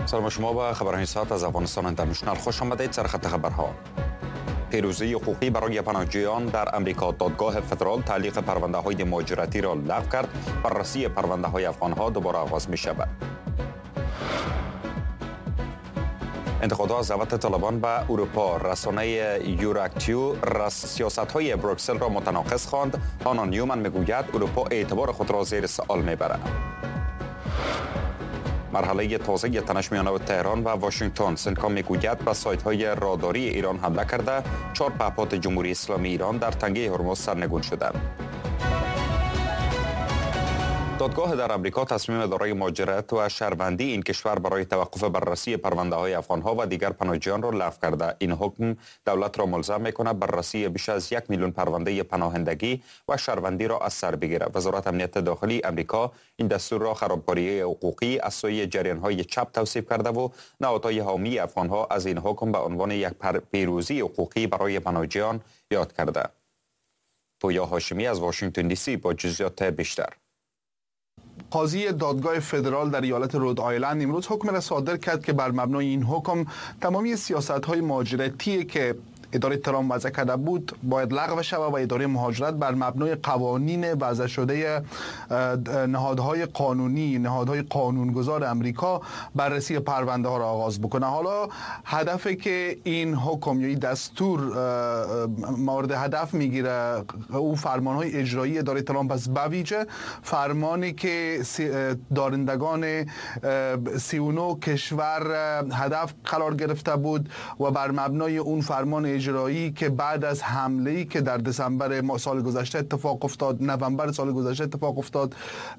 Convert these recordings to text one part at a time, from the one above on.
سلام شما به خبرهای ساعت از افغانستان اینترنشنال خوش آمدید. سر خط خبرها: پیروزی حقوقی برای پناهجویان در امریکا. دادگاه فدرال تعلیق پرونده های مهاجرتی را لغو کرد. بررسی پرونده های افغان ها دوباره آغاز می شود. انتقادها از دعوت طالبان به اروپا. رسانه یوراکتیو سیاست های بروکسل را متناقض خواند. هانا نیومن میگوید اروپا اعتبار خود را زیر سوال میبرد. مرحله تازه تنش میان تهران و واشنگتن. سنکا میگوید به سایت های راداری ایران حمله کرده. 4 پهپاد جمهوری اسلامی ایران در تنگه هرمز سرنگون شدند. دادگاه در امریکا تصمیم اداره مهاجرت و شهروندی این کشور برای توقف بررسی پرونده های افغان ها و دیگر پناهجویان را لغو کرده. این حکم دولت را ملزم می‌کند بررسی بیش از 1 میلیون پرونده پناهندگی و شهروندی را از سر بگیرد. وزارت امنیت داخلی امریکا این دستور را خرابکاری حقوقی از سوی جریان‌های چپ توصیف کرده و نهادهای حامی افغان ها از این حکم به عنوان یک پیروزی حقوقی برای پناهجویان یاد کرده. پویا هاشمی از واشنگتن دی سی با جزئیات بیشتر. قاضی دادگاه فدرال در ایالت رود آیلند امروز حکم را صادر کرد که بر مبنای این حکم تمامی سیاست‌های مهاجرتی که اداره ترامپ وضع کرده بود باید لغو شود و اداره مهاجرت بر مبنای قوانین وضع شده نهادهای قانونی، نهادهای قانونگذار امریکا بررسی پرونده ها را آغاز بکنه. حالا هدفی که این حکم یا این دستور مورد هدف میگیره او فرمانهای اجرایی اداره ترامپ است، به ویژه فرمانی که دارندگان 39 کشور هدف قرار گرفته بود و بر مبنای اون فرمان اجرایی که بعد از حمله‌ای که در دسامبر سال گذشته اتفاق افتاد، نوامبر سال گذشته اتفاق افتاد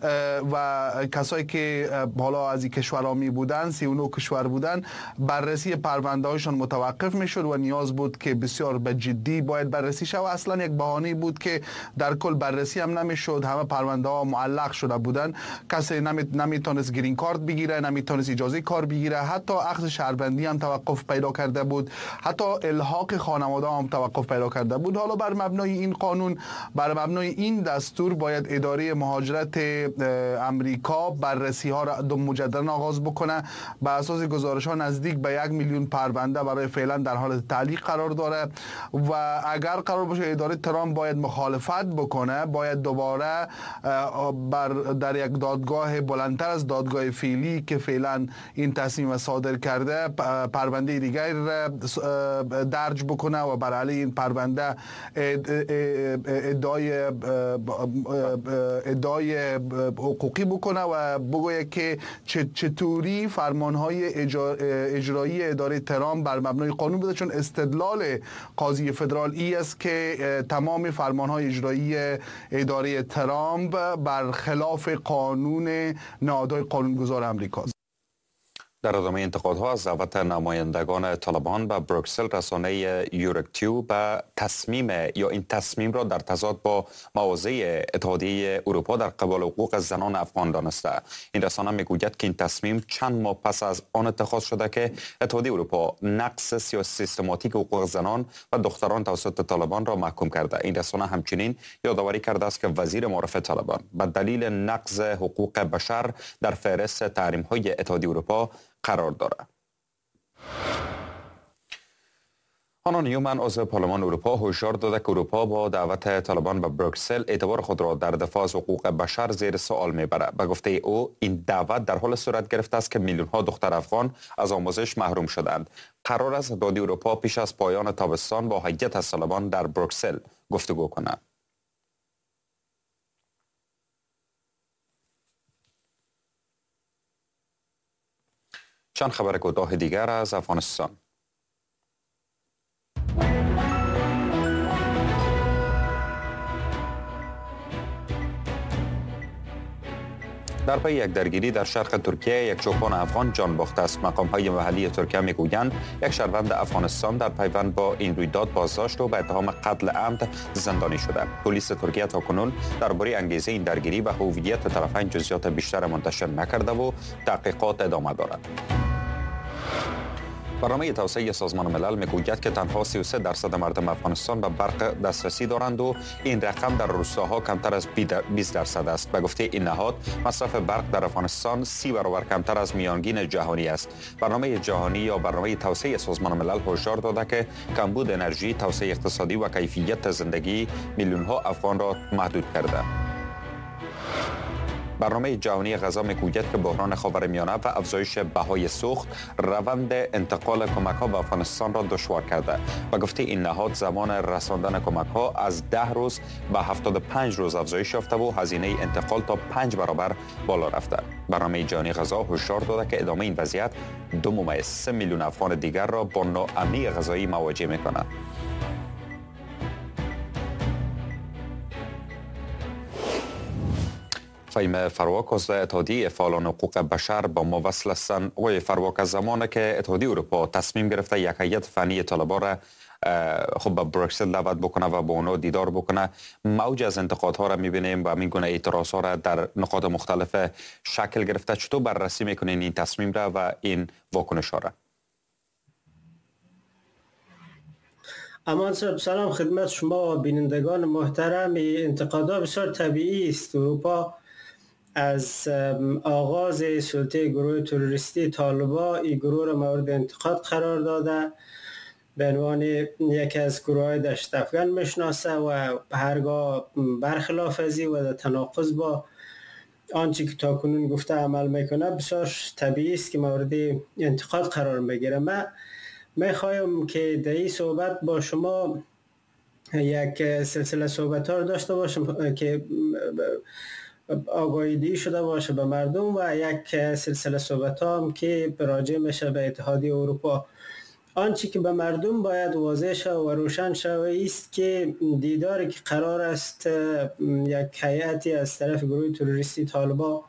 و کسایی که حالا از این کشورها می بودن 39 کشور بودن، بررسی پرونده هایشان متوقف میشد و نیاز بود که بسیار به جدی باید بررسی شود. اصلا یک بهانه بود که در کل بررسی هم نمیشد، همه پرونده ها معلق شده بودن، کسی نمیتونست گرین کارت بگیره، نمیتونست اجازه کار بگیره، حتی اخذ شهروندی هم توقف پیدا کرده بود، حتی الحاق خانواده هم توقف پیدا کرده بود. حالا بر مبنای این قانون، بر مبنای این دستور باید اداره مهاجرت امریکا بررسی ها را مجددا آغاز بکنه. بر اساس گزارش ها نزدیک به 1 میلیون پرونده برای فعلا در حال تعلیق قرار داره و اگر قرار باشه اداره ترامپ باید مخالفت بکنه، باید دوباره در یک دادگاه بلندتر از دادگاه فعلی که فعلا این تصمیم صادر کرده پرونده دیگر درج بکنه و بر علیه این پرونده ادعای حقوقی بکنه و بگوید که چطوری فرمانهای اجرایی اداره ترامپ بر مبنای قانون بوده، چون استدلال قاضی فدرال ای است که تمام فرمانهای اجرایی اداره ترامپ بر خلاف قانون نهادهای قانونگذار امریکا است. در ادامه انتقادها از دعوت نمایندگان طالبان به بروکسل، رسانه یوراکتیو به این تصمیم را در تضاد با مواضع اتحادیه اروپا در قبال حقوق زنان افغان دانسته. این رسانه میگوید که این تصمیم چند ماه پس از آن اتخاذ شده که اتحادیه اروپا نقض سیستماتیک حقوق زنان و دختران توسط طالبان را محکوم کرده. این رسانه همچنین یادآوری کرده است که وزیر معارف طالبان به دلیل نقض حقوق بشر در فهرست تحریم‌های اتحادیه اروپا قرار دارد. هانا نیومن عضو پارلمان اروپا هشدار داده که اروپا با دعوت طالبان به بروکسل اعتبار خود را در دفاع از حقوق بشر زیر سوال میبرد. به گفته او این دعوت در حال صورت گرفته است که میلیون ها دختر افغان از آموزش محروم شدند. قرار است اتحادیه اروپا پیش از پایان تابستان با هیئت از طالبان در بروکسل گفتگو کند. چند خبر کوتاه دیگر از افغانستان. در پی یک درگیری در شرق ترکیه یک چوپان افغان جان باخته است. مقام‌های محلی ترکیه میگویند یک شهروند افغانستان در پیوند با این رویداد بازداشت و به اتهام قتل عمد زندانی شده. پلیس ترکیه تاکنون درباره انگیزه این درگیری و هویت طرفین جزئیات بیشتر منتشر نکرده و تحقیقات ادامه دارد. برنامه توسعه سازمان ملل میگوید که تنها 33% مردم افغانستان به برق دسترسی دارند و این رقم در روستاها کمتر از 20% است. به گفته این نهاد، مصرف برق در افغانستان 30 برابر کمتر از میانگین جهانی است. برنامه جهانی یا برنامه توسعه سازمان ملل هشدار داده که کمبود انرژی، توسعه اقتصادی و کیفیت زندگی میلیون ها افغان را محدود کرده. برنامه جهانی غذا میگوید که بحران خاورمیانه و افزایش بهای سوخت روند انتقال کمک‌ها به افغانستان را دشوار کرده. به گفته این نهاد، زمان رساندن کمک‌ها از 10 روز به 75 روز افزایش یافته و هزینه انتقال تا 5 برابر بالا رفته. برنامه جهانی غذا هشدار داده که ادامه این وضعیت 2.3 میلیون افغان دیگر را با ناامنی غذایی مواجه می‌کند. فهیم فروک از اتحادیه فعالان حقوق بشر با ما وصل هستند. آقای فروک، از زمانی که اتحادیه اروپا تصمیم گرفته یک هیئت فنی طالبان را خب به بروکسل دعوت بکنه و با اونا دیدار بکنه، موج از انتقادها را میبینیم و این گونه اعتراضها را در نقاط مختلف شکل گرفته. چطور بررسی میکنین این تصمیم را و این واکنش ها را؟ امان صاحب، سلام خدمت شما و بینندگان محترم. انتقادها بسیار طبیعی است. اروپا از آغاز سلطه گروه تروریستی طالبان این گروه را مورد انتقاد قرار داده، به عنوان یکی از گروه‌های دشت افغان میشناسه و هرگاه برخلاف ازی و در تناقض با آنچه که تاکنون گفته عمل میکنه، بسیار طبیعی است که مورد انتقاد قرار بگیره. من میخوایم که در این صحبت با شما یک سلسله صحبت ها رو داشته باشم که آگاهی شده باشه به مردم و یک سلسله صحبت ها هم که راجع میشه به اتحادیه اروپا. آنچه که به مردم باید واضح شد و روشن شد است که دیداری که قرار است یک هیئتی از طرف گروه تروریستی طالبان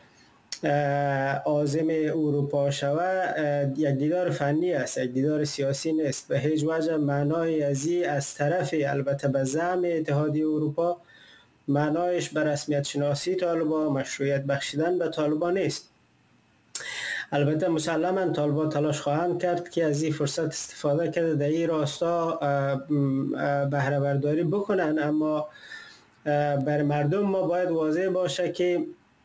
عازم اروپا شود یک دیدار فنی است، یک دیدار سیاسی نیست. به هیچ وجه معنای ازی از طرف البته به زعم اتحادیه اروپا معنایش به رسمیت شناسی طالبان، مشروعیت بخشیدن به طالبان نیست. البته مسلما طالبان تلاش خواهند کرد که از این فرصت استفاده کرده در این راستا بهره برداری بکنن، اما بر مردم ما باید واضح باشه که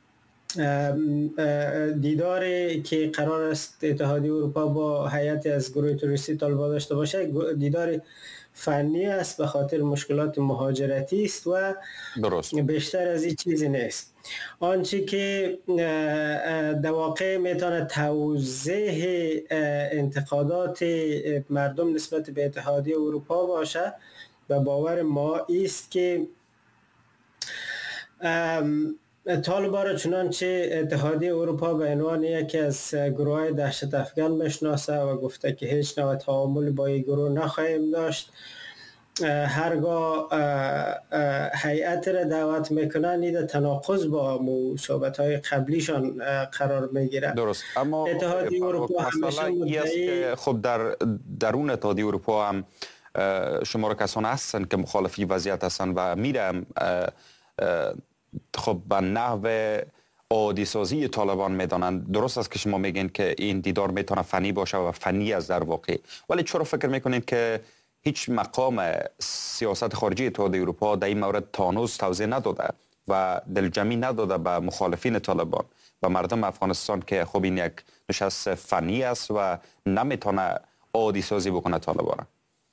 دیداری که قرار است اتحادیه اروپا با هیئت از گروه تروریستی طالبان داشته باشه دیدار فنی است، به خاطر مشکلات مهاجرتی است و درست. بیشتر از این چیزی نیست. آنچه که در واقع میتونه توضیح انتقادات مردم نسبت به اتحادیه اروپا باشه و باور ما است که طالبان را چنانچه اتحادیه اروپا به عنوان یکی از گروه‌های دهشت افغان میشناسه و گفته که هیچ نوع تعامل با این گروه نخواهیم داشت. هرگاه هیئت را دعوت میکنن این تناقض با صحبت‌های قبلیشان قرار میگیره. درست. اما اتحادیه اروپا همیشه مدعی خب در درون اتحادیه اروپا هم شمار کسان هستن که مخالفی وضعیت هستن و میرم خب به نحو عادی سازی طالبان میدانند. درست است که شما میگین که این دیدار میتونه فنی باشه و فنی از در واقع، ولی چرا فکر میکنین که هیچ مقام سیاست خارجی اتحادیه اروپا در این مورد تا هنوز توضیح نداده و دلجمعی نداده به مخالفین طالبان و مردم افغانستان که خب این یک نشست فنی است و نمیتونه عادی سازی بکنه طالبان؟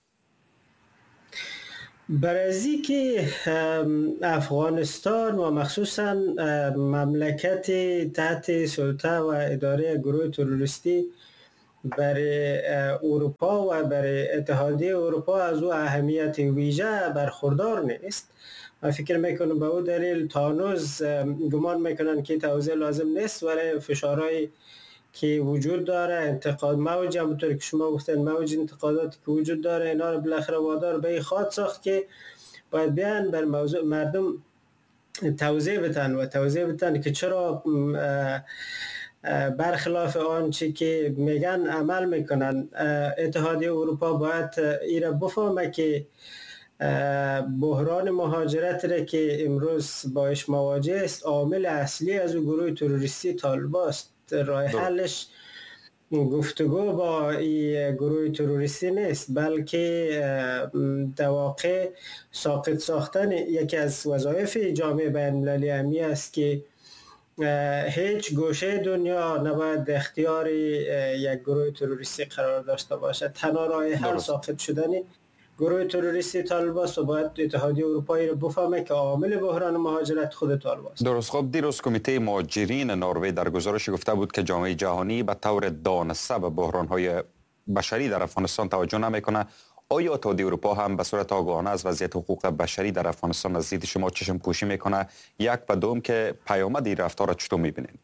برای که افغانستان و مخصوصا مملکت تحت سلطه و اداره گروه تروریستی برای اروپا و برای اتحادیه اروپا از او اهمیت ویژه برخوردار نیست. من فکر میکنم به او دلیل تا هنوز گمان میکنن که توضیح لازم نیست، ولی فشارهای که وجود داره، انتقاد موج، همونطور که شما گفتن موج انتقاداتی که وجود داره، اینا رو بالاخره وادار به خواهد ساخت که باید بیان بر موضوع مردم توضیح بدن که چرا برخلاف آنچه که میگن عمل میکنن. اتحادیه اروپا باید ایره بفهمه که بحران مهاجرت را که امروز باش مواجه است عامل اصلی از گروه تروریستی طالبان است. راه حلش گفتگو با این گروه تروریستی نیست، بلکه در واقع ساقط ساختن یکی از وظایف جامعه بین‌المللی همی است که هیچ گوشه دنیا نباید اختیار یک گروه تروریستی قرار داشته باشد. تنها راه حل ساقط شدن گروه تروریستی طالب است و باید اتحادیه اروپایی رو بفهمه که عامل بحران مهاجرت خود طالب است. درست. خب دیروز کمیته مهاجرین نروژ در گزارش گفته بود که جامعه جهانی به طور دانسته به بحران‌های بشری در افغانستان توجه نمی‌کنه. آیا اتحادیه اروپا هم به صورت آگاهانه از وضعیت حقوق بشری در افغانستان از دید شما چشم پوشی میکنه؟ یک و دوم که پیامد این رفتار را چطور میبینید؟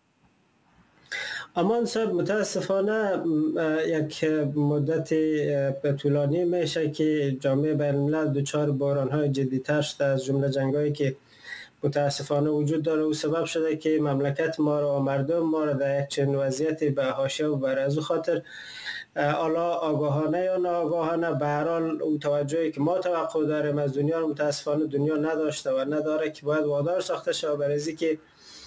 امان صاحب، متاسفانه یک مدت طولانی میشه که جامعه بین الملل دچار بحران‌های جدی‌تر شده، از جمله جنگایی که متاسفانه وجود داره و سبب شده که مملکت ما را و مردم ما را در یک چنین وضعیتی به حاشیه و بر از خاطر حالا آگاهانه یا ناآگاهانه به هر حال اون توجهی که ما توقع داریم از دنیا رو متاسفانه دنیا نداشته و نداره که باید وادار ساخته شود برای اینکه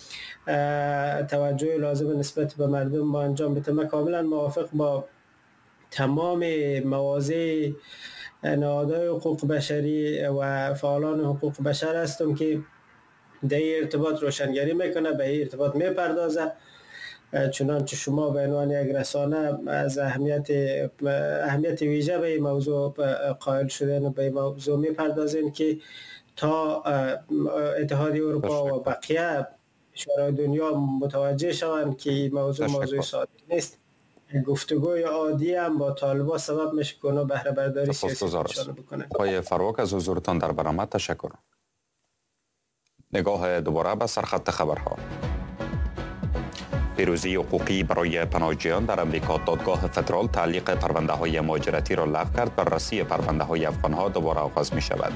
توجه لازم نسبت به مردم ما انجام بده. من کاملا موافق با تمام مواضع نهادهای حقوق بشری و فعالان حقوق بشر هستم که در این ارتباط روشنگری میکنه، به این ارتباط میپردازه، چنانچه شما به عنوان یک رسانه از اهمیت ویژه به این موضوع قائل شدن و به این موضوع میپردازین که تا اتحادیه اروپا و بقیه کشورهای دنیا متوجه شوند که این موضوع ساده نیست. گفتگوی عادی هم با طالبان سبب میشه که اونا بهره برداری سیاسی نشان بکنن. آقای فروک، از حضورتان در برنامه تشکر. نگاه دوباره به سرخط خبرها. پیروزی حقوقی برای پناهجویان در امریکا. دادگاه فدرال تعلیق پرونده‌های مهاجرتی را لغو کرد. بررسی پرونده‌های افغان‌ها دوباره آغاز می شود.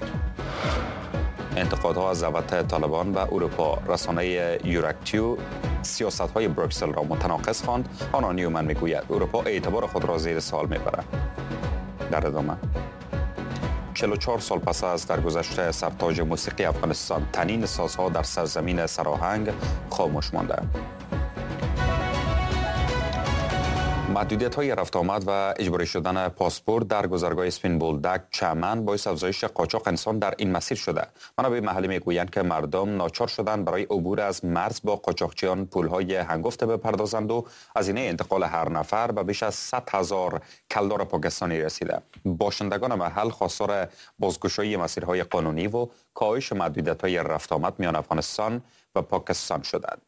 انتقادها از دعوت طالبان به اروپا. رسانه یورکتیو سیاست‌های بروکسل را متناقض خواند. آنا نیومن میگوید اروپا اعتبار خود را زیر سوال میبرد. در ادامه 44 سال پس از درگذشت سرتاج موسیقی افغانستان، تنین سازها در سرزمین سراهنگ خاموش مانده. محدودیت‌های رفت آمد و اجباری شدن پاسپورت در گذرگاه اسپین بولدک چمن باعث افزایش قاچاق انسان در این مسیر شده. منابع محلی میگویند که مردم ناچار شدند برای عبور از مرز با قاچاقچیان پول‌های هنگفته بپردازند و هزینه انتقال هر نفر به بیش از 100,000 کلدار پاکستانی رسیده. باشندگان محل خواستار بازگشایی مسیرهای قانونی و کاهش محدودیت‌های رفت آمد میان افغانستان و پاکستان شدند.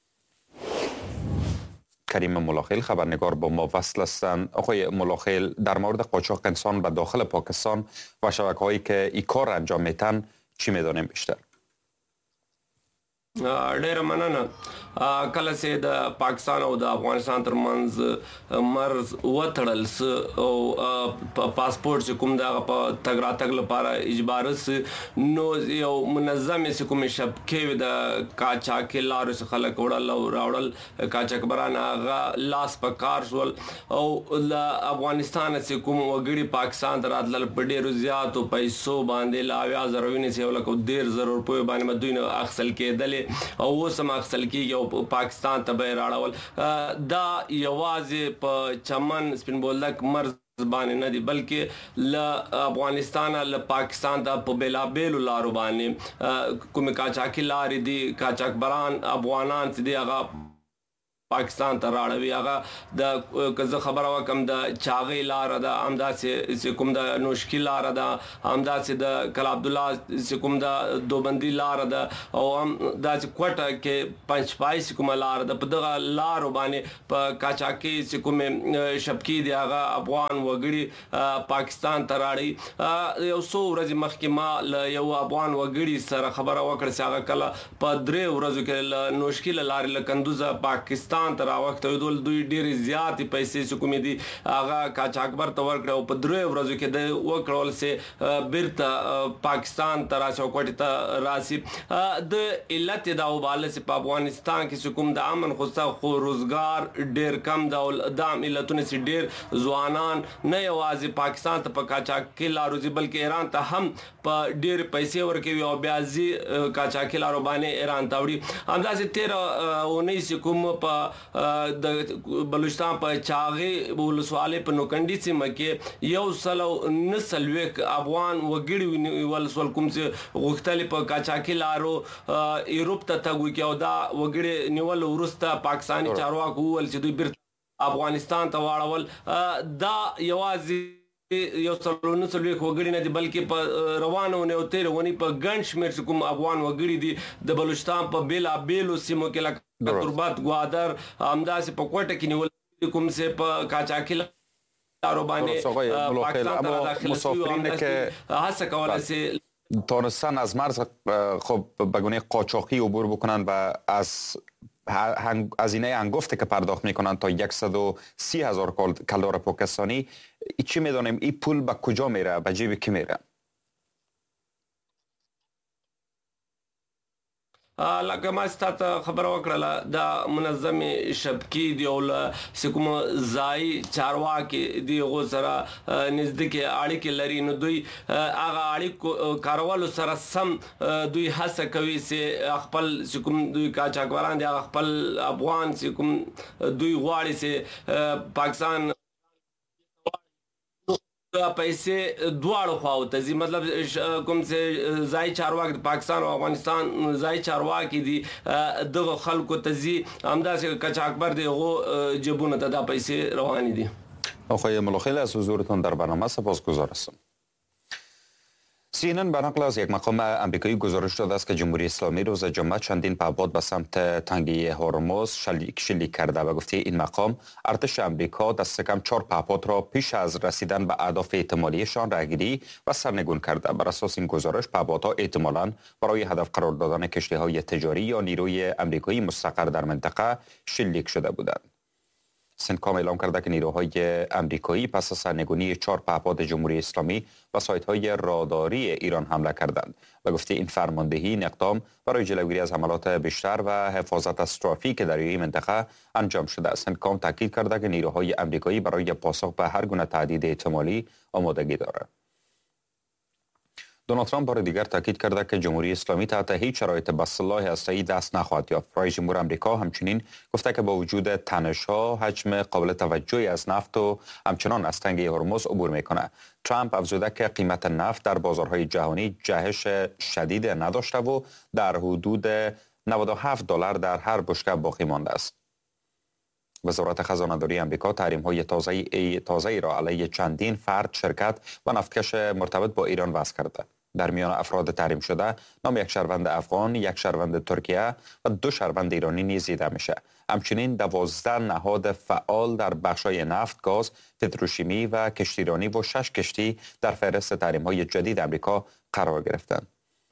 کریم ملاخیل خبرنگار با ما وصل هستند. آقای ملاخیل، در مورد قاچاق انسان به داخل پاکستان و شبکه‌هایی که این کار انجام میتن چی میدونیم بیشتر؟ ډیره مننه. کله چې د پاکستان او د افغانستان ترمنځ مرز وتړل او پاسپورت چې کوم دغه په تګ راتګ لپاره اجباري نو یو منظمې چې کومې شبکې د قاچاق لارو څخه خلک وړل او راوړل قاچاقبران هغه لاس په کار شول او د افغانستان چې کوم وګړي پاکستان ته راتلل په ډیرو زیاتو پیسو باندې لا 80,000 چې ولکه 1,000 روپیو باندې مدوی نه اخصل کېدل او اوس هم اخصل کېږي او پاکستان ته به راړول. دا یوازې په چمن سپین بولدک مرز باندې نه دي بلکې له افغانستان له پاکستان ته په بیلابیلو لارو باندې کومې قاچاقي لارې دي قاچاقبران افغانان چې دي هغه پاکستان ته راړوي. هغه د که زه خبره وکم د چاغې لاره ده، همداسې کوم د نوشکي لاره ده، همداسې د کلا عبدالله چې کوم د دوبندي لاره ده او هم داسې کوټه کې پنجپای کومه لاره ده. په دغه لارو باندې په قاچاقي چې کومې شبکې دي هغه افغان وګړي پاکستان ته راړي. یو څو ورځې مخکې ما له یو افغان وګړي سره خبره وکړه چې هغه کله په 3 ورځو کې له نوشکي له لارې له کندوزه پاکستان ته راوخته دوی ډېرې زیاتې پیسې چې کومې دي هغه قاچاقبر ته ورکړه او په 3 ورځو کې د وکړل چې بیرته پاکستان ته راشي او کوټې ته راشي. د علت دا وباله چې په افغانستان کې چې کوم د امن خو روزګار ډېر کم دا د علتونه چې ډېر ځوانان نه یوازې پاکستان ته په قاچاقي لارو ځي بلکې ایران ته هم په ډېر پیسې ورکوي او بیا ځي قاچاقي لارو باندې ایران ته وړي. همداسې 13 اونۍ چې کوم په د بلوچستان په چاغي ولسوالۍ په نوکندي سیمه کې یو سلو نسلوک افغان وګړي ولسوال کوم چې غوښتل په کاچاکي لارو یورپ ته تګو کې او دا وګړي نیول ورسته پاکستاني چارواکو ول چې دوی بیرته افغانستان ته واړول دا یوازې یو څلورونه څلوي وګړي نه دي بلکې په روانونه او تیرونی په ګڼ شمېر کوم افغان وګړي دي د بلوچستان په بیلا بیلو سیمو کې لکه تربت ګوادر همداسې په کوټه کې نیول کوم څه په کاچاکي لارو باندې پاکستان ته داخل مسافرین که هڅه کوله چې تونستن از مرز خب به گونه قاچاقی عبور بکنن و از هزینه هنگفتی که پرداخت میکنن تا 130,000 کلدار پاکستانی چی میدونیم این پول به کجا میره به جیب کی میره؟ لکه ما ستاسو خبر وکړه دا منظم شبکی دی او سکوم زای چارواکي دی غو سره نزدیک اړیکې لري نو دوی هغه اړیکو کارولو سره سم دوی هڅه کوي چې خپل سکوم دوی کاچاکوالان دی خپل افغان سکوم دوی غواړي چې پاکستان پیسې دواړو خواو ته زی مطلب کوم چې ځای چارواکي پاکستان او افغانستان ځای چارواکي دي دغه خلکو ته زی همداسې کچاکبر دی غو جبونه ته دا پیسې روانې دي. آقای ملوخیل از حضورتون در برنامه سپاسگزار هستم. CNN به نقل از یک مقام امریکایی گزارش داده است که جمهوری اسلامی روز جمعه چندین پهپاد به سمت تنگه هرمز شلیک کرده و گفته این مقام ارتش امریکا دست کم 4 پهپاد را پیش از رسیدن به اهداف احتمالیشان رهگیری و سرنگون کرده. بر اساس این گزارش پهپادها احتمالاً برای هدف قرار دادن کشتی‌های تجاری یا نیروی امریکایی مستقر در منطقه شلیک شده بودند. سنتکام اعلام کرده که نیروهای امریکایی پس از سرنگونی 4 پهپاد جمهوری اسلامی و سایت‌های راداری ایران حمله کردند و گفته این فرماندهی این اقدام برای جلوگیری از حملات بیشتر و حفاظت از ترافیک دریایی منطقه انجام شده است. سنتکام تاکید کرده که نیروهای امریکایی برای پاسخ به هر گونه تهدید احتمالی آمادگی دارند. دونالد ترامپ بار دیگر تاکید کرده که جمهوری اسلامی تحت هیچ شرایط به سلاح هسته‌ای دست نخواهد یافت. رئیس جمهور آمریکا همچنین گفته که با وجود تنش‌ها حجم قابل توجهی از نفت و همچنان از تنگه هرمز عبور میکنه. ترامپ افزوده که قیمت نفت در بازارهای جهانی جهش شدید نداشته و در حدود $97 در هر بشکه باقی مانده است. وزارت خزانه‌داری آمریکا تحریم‌های تازه‌ای را علیه چندین فرد، شرکت و نفتکش مرتبط با ایران وضع کرده. در میان افراد تحریم شده نام یک شهروند افغان، یک شهروند ترکیه و 2 شهروند ایرانی نیز دیده میشه. همچنین 12 نهاد فعال در بخش‌های نفت، گاز، پتروشیمی و کشتیرانی و 6 کشتی در فهرست تحریم‌های جدید آمریکا قرار گرفتند.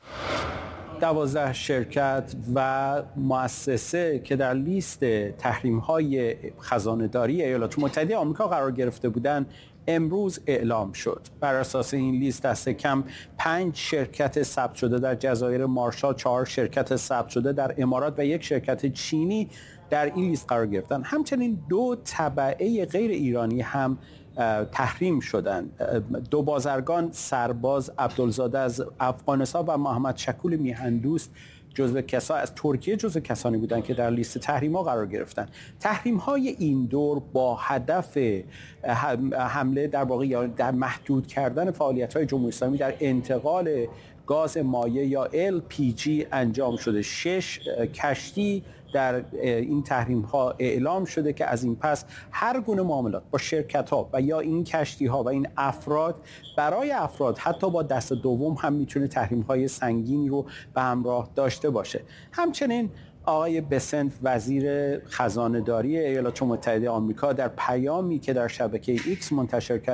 12 شرکت و مؤسسه که در لیست تحریم‌های خزانه‌داری ایالات متحده آمریکا قرار گرفته بودند امروز اعلام شد. بر اساس این لیست دست کم 5 شرکت ثبت شده در جزایر مارشال، 4 شرکت ثبت شده در امارات و 1 شرکت چینی در این لیست قرار گرفتند. همچنین 2 تبعه غیر ایرانی هم تحریم شدند. 2 بازرگان، سرباز عبدالزاده از افغانستان و محمد شکول میهندوست از ترکیه جزو کسانی بودند که در لیست تحریم‌ها قرار گرفتند. تحریم‌های این دور با هدف حمله در واقع یا در محدود کردن فعالیت‌های جمهوری اسلامی در انتقال گاز مایع یا LPG انجام شده. 6 کشتی در این تحریم ها اعلام شده که از این پس هر گونه معاملات با شرکت ها و یا این کشتی ها و این افراد برای افراد حتی با دست دوم هم میتونه تحریم های سنگینی رو به همراه داشته باشه. همچنین آقای بسنت وزیر خزانه‌داری ایالات متحده آمریکا در پیامی که در شبکه ایکس منتشر کرد